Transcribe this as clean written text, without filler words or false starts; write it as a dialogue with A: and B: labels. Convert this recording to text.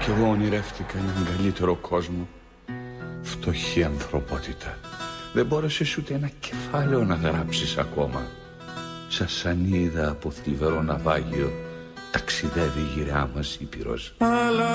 A: Κι εγώ ονειρεύτηκα έναν καλύτερο κόσμο. Φτωχή ανθρωπότητα. Δεν μπόρεσες ούτε ένα κεφάλαιο να γράψεις ακόμα. Σασανίδα από θλιβερό ναυάγιο ταξιδεύει η γυραιά μας Ήπειρος.